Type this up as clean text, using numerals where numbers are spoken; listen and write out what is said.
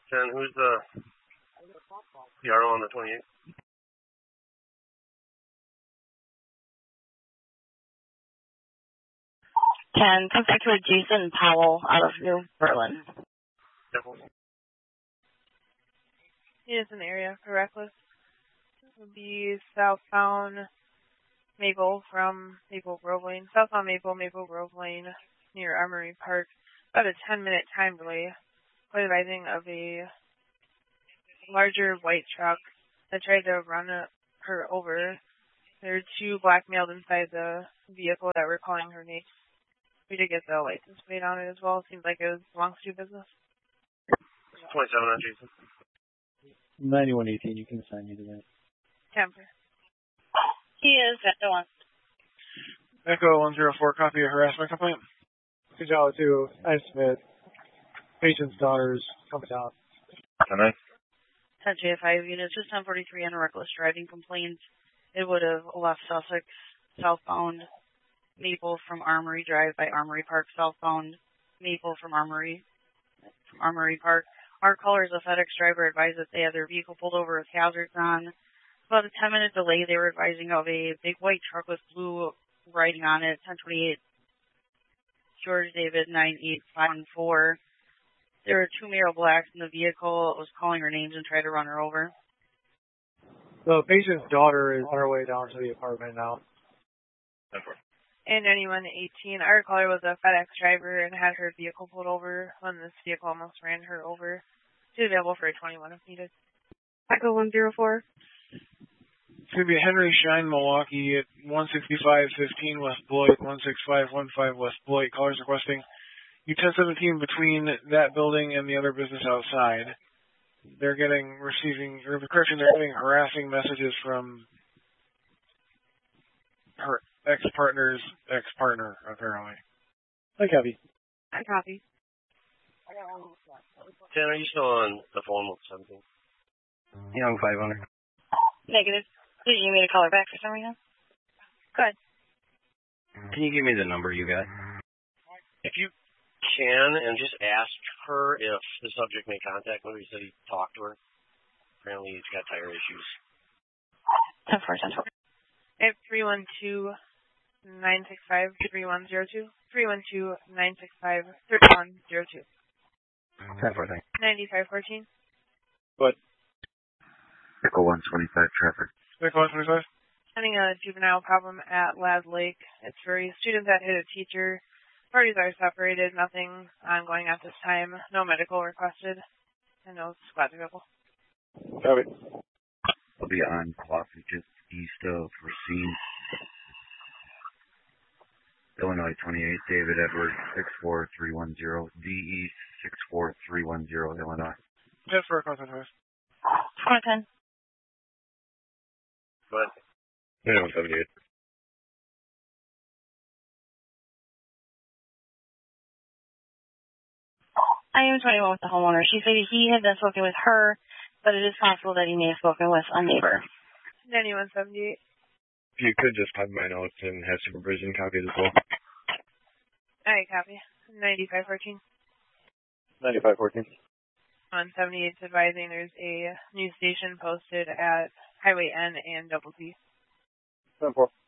10, who's the PRO on the 28th? 10, contact with Jason Powell out of New Berlin. It is an area for reckless. It would be southbound Maple from Maple Grove Lane. Southbound Maple, Maple Grove Lane near Armory Park. About a 10-minute time delay. Quite advising of a larger white truck that tried to run her over. There are 2 black males inside the vehicle that were calling her name. We did get the license plate on it as well. Seems like it belongs to business. 27 on Jason. 9118, you can assign me to that. Temper. He is at the one. Echo 104, copy of harassment complaint. Kajala 2, I'm Smith. Patient's daughters, come down. 10-9. 10J5 units, just 1043 on a reckless driving complaint. It would have left Sussex southbound Maple from Armory Drive by Armory Park, southbound Maple from Armory Park. Our callers, a FedEx driver, advised that they had their vehicle pulled over with hazards on. About a 10-minute delay, they were advising of a big white truck with blue writing on it, 1028 George David 98514. There were 2 male blacks in the vehicle. It was calling her names and tried to run her over. The patient's daughter is on her way down to the apartment now. And 9118, our caller was a FedEx driver and had her vehicle pulled over when this vehicle almost ran her over. She's available for a 21 if needed. Echo 104. It's going to be Henry Shine, Milwaukee at 16515 West Beloit, 16515 West Beloit. Callers requesting U-1017 between that building and the other business outside. They're getting harassing messages from her ex-partner's ex-partner, apparently. Hi, copy. I copy. 10, are you still on the phone with 17? Young 500. Negative. Did you need me to call her back for some reason? Go ahead. Can you give me the number you got? If you can, and just ask her if the subject made contact with her. He said he talked to her. Apparently he's got tire issues. 10-4, Central. I have 312-965-3102. 312-965-3102. 10-4, thanks. 9514. What? Echo 125 traffic. Echo 125. Having a juvenile problem at Lad Lake. It's for a student that hit a teacher. Parties are separated. Nothing ongoing at this time. No medical requested. And no squad available. Copy. I'll be on clock just east of Racine. Illinois 28, David Edwards 64310. DE 64310, Illinois. 10-4, Echo 125. 10. Go ahead. 9178. I am 21 with the homeowner. She said he had been spoken with her, but it is possible that he may have spoken with a neighbor. 9178. If you could just type my notes and have supervision copied as well. Alright, copy. 9514. 9514. 178 is advising there's a new station posted at Highway N and Double T. 10-4.